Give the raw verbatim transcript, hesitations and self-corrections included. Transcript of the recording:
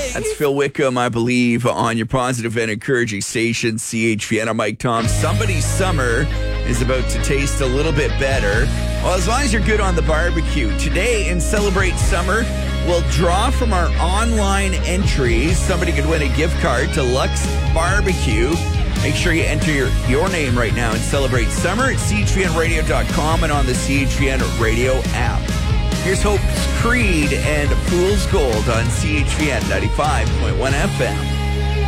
That's Phil Wickham, I believe, on your positive and encouraging station, C H V N. I'm Mike Tom. Somebody's summer is about to taste a little bit better. Well, as long as you're good on the barbecue. Today in Celebrate Summer, we'll draw from our online entries. Somebody could win a gift card to Lux Barbecue. Make sure you enter your, your name right now and Celebrate Summer at C H V N radio dot com and on the C H V N radio app. Here's Hope's Creed and Fool's Gold on C H V N ninety-five point one F M.